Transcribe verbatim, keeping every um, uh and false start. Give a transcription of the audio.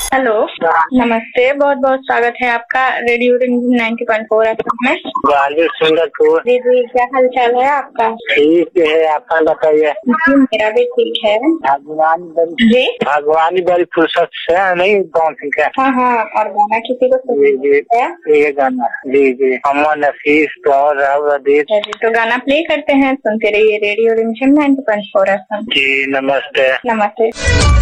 Hello, नमस्ते। बहुत बहुत स्वागत है आपका रेडियो रिमझिम नाइन्टी पॉइंट फोर एफएम में। गाली सिंगापुर। जी जी, क्या हाल चाल है आपका? ठीक है, आपका बताइए। जी मेरा भी ठीक है। भगवान बड़ी जी भगवान बड़ी फुर्सत से नहीं कौन ठीक है। हाँ हाँ, और गाना किसी को जी जी, है? ये गाना जी जी, अमन नफीस तो और राहुल अदीत। जी तो गाना प्ले करते हैं, सुनते रहिए रेडियो रिमझिम नाइन्टी पॉइंट फोर एफएम। जी नमस्ते। नमस्ते।